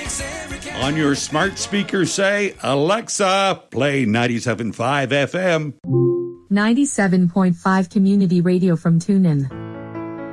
On your smart speaker, say, Alexa, play 97.5 FM. 97.5 Community Radio from TuneIn.